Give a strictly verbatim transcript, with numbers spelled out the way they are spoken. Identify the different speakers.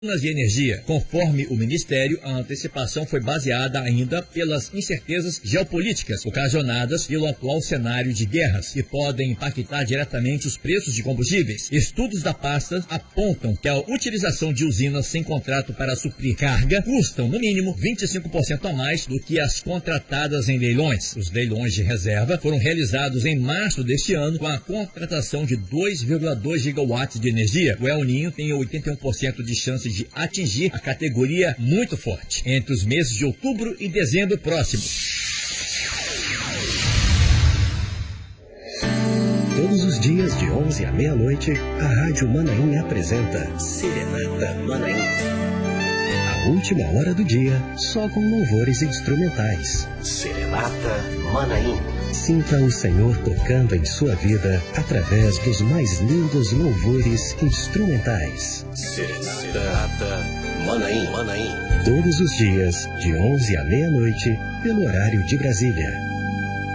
Speaker 1: de energia. Conforme o Ministério, a antecipação foi baseada ainda pelas incertezas geopolíticas ocasionadas pelo atual cenário de guerras, que podem impactar diretamente os preços de combustíveis. Estudos da pasta apontam que a utilização de usinas sem contrato para suprir carga custam, no mínimo, vinte e cinco por cento a mais do que as contratadas em leilões. Os leilões de reserva foram realizados em março deste ano com a contratação de dois vírgula dois gigawatts de energia. O El Ninho tem oitenta e um por cento de chance de atingir a categoria muito forte entre os meses de outubro e dezembro próximos.
Speaker 2: Todos os dias de onze à meia-noite, a Rádio Manaim apresenta Serenata Manaim. A última hora do dia, só com louvores instrumentais. Serenata Manaim. Sinta o Senhor tocando em sua vida através dos mais lindos louvores instrumentais. Serenata Manaim. Manaim. Todos os dias, de onze à meia-noite, pelo horário de Brasília.